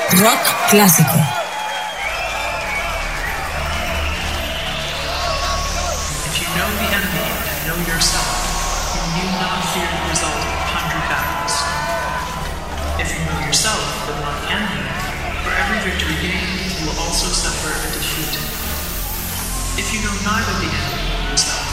Rock clásico. If you know the enemy and know yourself, you need not fear the result of 100 battles. If you know yourself but not the enemy, for every victory gained, you will also suffer a defeat. If you know neither the enemy